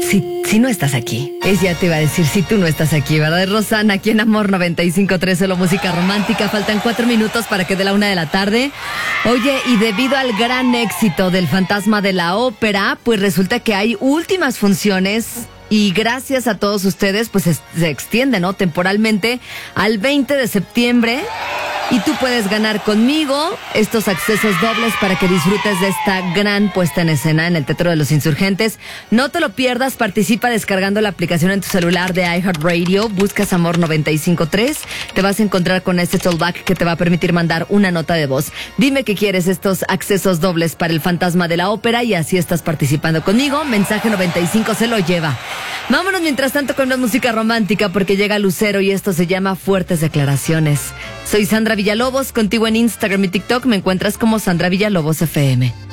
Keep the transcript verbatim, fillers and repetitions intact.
si, si no estás aquí. Ella te iba a decir si tú no estás aquí, ¿verdad? Es Rosana, aquí en Amor noventa y cinco punto tres, solo música romántica. Faltan cuatro minutos para que dé la una de la tarde. Oye, y debido al gran éxito del Fantasma de la Ópera, pues resulta que hay últimas funciones. Y gracias a todos ustedes, pues es, se extiende, ¿no? Temporalmente al veinte de septiembre. Y tú puedes ganar conmigo estos accesos dobles para que disfrutes de esta gran puesta en escena en el Teatro de los Insurgentes. No te lo pierdas, participa descargando la aplicación en tu celular de iHeartRadio. Buscas Amor noventa y cinco punto tres. Te vas a encontrar con este tollback que te va a permitir mandar una nota de voz. Dime que quieres estos accesos dobles para el Fantasma de la Ópera y así estás participando conmigo. Mensaje noventa y cinco se lo lleva. Vámonos mientras tanto con una música romántica porque llega Lucero y esto se llama Fuertes Declaraciones. Soy Sandra Villalobos, contigo en Instagram y TikTok me encuentras como Sandra Villalobos F M.